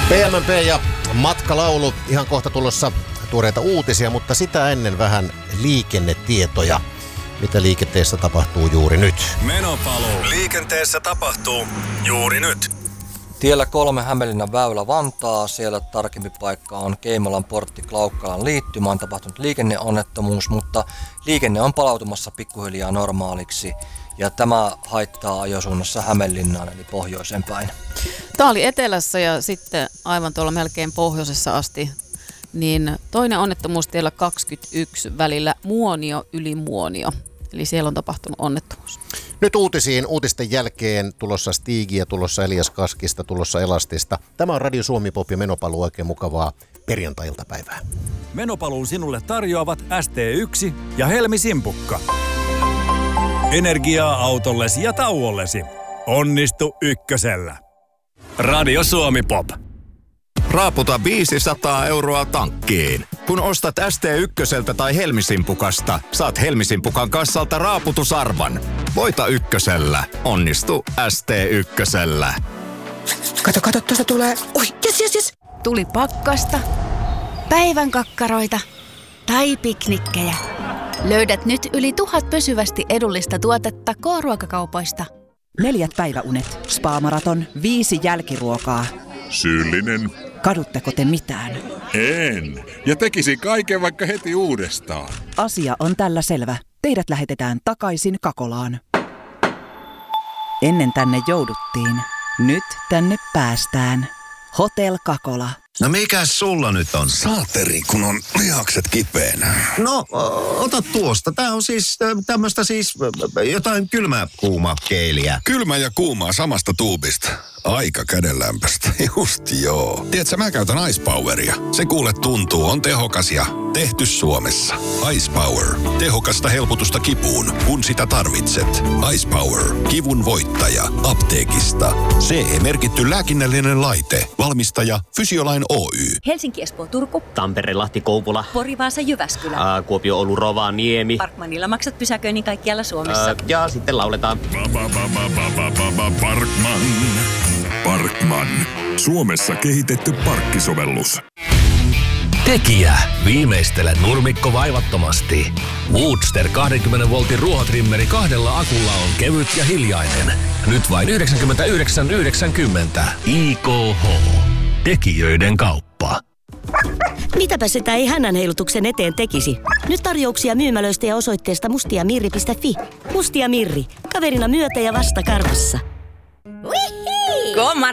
PMP ja matkalaulu, ihan kohta tulossa tuoreita uutisia, mutta sitä ennen vähän liikennetietoja. Mitä liikenteessä tapahtuu juuri nyt? Menopaluu. Liikenteessä tapahtuu juuri nyt. Tiellä 3 Hämeenlinnan väylä Vantaa, siellä tarkempi paikka on Keimolan portti Klaukkalan liittymä, on tapahtunut liikenneonnettomuus, mutta liikenne on palautumassa pikkuhiljaa normaaliksi ja tämä haittaa ajosuunnassa Hämeenlinnaan eli pohjoiseen päin. Tämä oli etelässä ja sitten aivan tuolla melkein pohjoisessa asti, niin toinen onnettomuus tiellä 21 välillä Muonio yli Muonio, eli siellä on tapahtunut onnettomuus. Nyt uutisten jälkeen tulossa Stigia, tulossa Elias Kaskista, tulossa Elastista. Tämä on Radio Suomi Pop ja Menopaluu, oikein mukavaa perjantai-iltapäivää. Menopaluun sinulle tarjoavat ST1 ja Helmi Simpukka. Energiaa autollesi ja tauollesi. Onnistu ykkösellä. Radio Suomi Pop. Raaputa 500 € tankkiin. Kun ostat ST1 tai Helmisimpukasta, saat Helmisimpukan kassalta raaputusarvan. Voita ykkösellä. Onnistu ST1. Kato, tuosta tulee. Oi, jes. Tuli pakkasta, päivän kakkaroita tai piknikkejä. Löydät nyt yli 1000 pysyvästi edullista tuotetta K-ruokakaupoista. 4 päiväunet, spa-maraton, 5 jälkiruokaa. Syyllinen. Kadutteko te mitään? En. Ja tekisi kaiken vaikka heti uudestaan. Asia on tällä selvä. Teidät lähetetään takaisin Kakolaan. Ennen tänne jouduttiin. Nyt tänne päästään. Hotel Kakola. No mikäs sulla nyt on? Saateri, kun on lihakset kipeänä. No, ota tuosta. Tää on siis tämmöstä jotain kylmää kuumaa keiliä. Kylmä ja kuumaa samasta tuubista. Aika kädenlämpöstä. Just joo. Tiedätkö, mä käytän Ice Poweria. Se kuule tuntuu, on tehokas ja tehty Suomessa. Ice Power. Tehokasta helpotusta kipuun, kun sitä tarvitset. Ice Power. Kivun voittaja. Apteekista. CE-merkitty lääkinnällinen laite. Valmistaja Fysiolain Oy. Helsinki, Espoo, Turku. Tampere, Lahti, Kouvola. Pori, Vaasa, Jyväskylä. Kuopio, Oulu, Rovaniemi. Parkmanilla maksat pysäköinnin kaikkialla Suomessa. Ja sitten lauletaan. Parkman. Suomessa kehitetty parkkisovellus. Tekijä. Viimeistele nurmikko vaivattomasti. Woodster 20 voltin ruohotrimmeri 2 akulla on kevyt ja hiljainen. Nyt vain 99,90. IKH. Tekijöiden kauppa. Mitäpä sitä ei hännänheilutuksen eteen tekisi? Nyt tarjouksia myymälöistä ja osoitteesta mustiamirri.fi. Mustia Mirri. Kaverina myötä ja vasta karvassa. Komar